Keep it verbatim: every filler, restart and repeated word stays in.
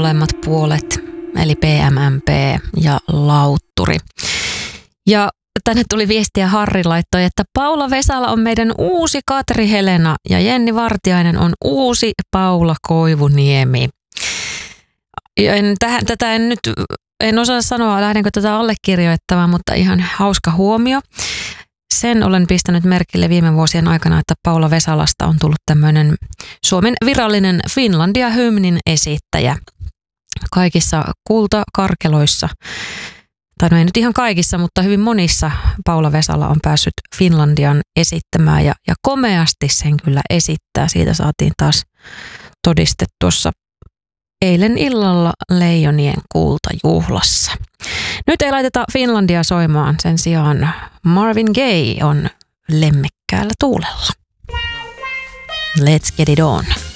molemmat puolet, eli P M M P ja Lautturi. Ja tänne tuli viestiä, Harri laittoi, että Paula Vesala on meidän uusi Katri Helena ja Jenni Vartiainen on uusi Paula Koivuniemi. En, tähän, tätä en nyt, en osaa sanoa, lähdenkö tätä allekirjoittamaan, mutta ihan hauska huomio. Sen olen pistänyt merkille viime vuosien aikana, että Paula Vesalasta on tullut tämmöinen Suomen virallinen Finlandia-hymnin esittäjä kaikissa kultakarkeloissa. Tai no ei nyt ihan kaikissa, mutta hyvin monissa Paula Vesala on päässyt Finlandian esittämään ja, ja komeasti sen kyllä esittää. Siitä saatiin taas todiste tuossa eilen illalla Leijonien kultajuhlassa. Nyt ei laiteta Finlandia soimaan, sen sijaan Marvin Gaye on lemmekkäällä tuulella. Let's get it on.